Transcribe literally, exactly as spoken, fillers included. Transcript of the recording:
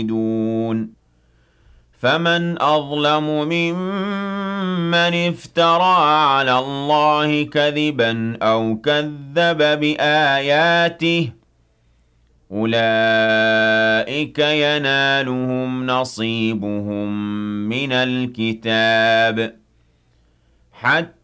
فمن أظلم ممن افترى على الله كذبا أو كذب بآياته أولئك ينالهم نصيبهم من الكتاب حتى